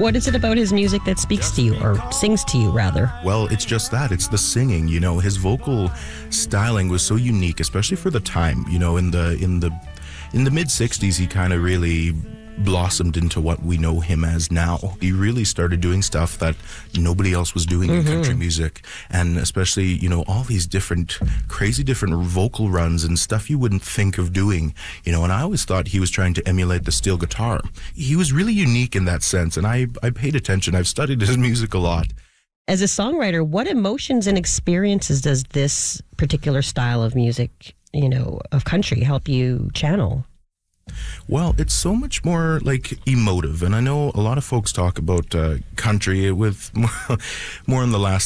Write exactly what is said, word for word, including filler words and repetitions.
What is it about his music that speaks to you, or sings to you, rather? Well, it's just that. It's the singing, you know. His vocal styling was so unique, especially for the time, you know, in the in the in the mid sixties he kind of really blossomed into what we know him as now. He really started doing stuff that nobody else was doing mm-hmm. in country music, and especially, you know, all these different crazy different vocal runs and stuff you wouldn't think of doing, you know. And I always thought he was trying to emulate the steel guitar. He was really unique in that sense, and I I paid attention. I've studied his music a lot. As a songwriter, what emotions and experiences does this particular style of music, you know, of country help you channel? Well, it's so much more like emotive, and I know a lot of folks talk about uh, country with more, more in the last